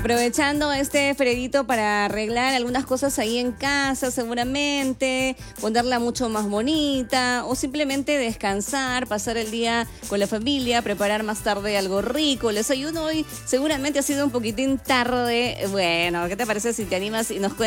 Aprovechando este freguito para arreglar algunas cosas ahí en casa, seguramente, ponerla mucho más bonita o simplemente descansar, pasar el día con la familia, preparar más tarde algo rico. El desayuno hoy seguramente ha sido un poquitín tarde. Bueno, ¿qué te parece si te animas y nos cuentas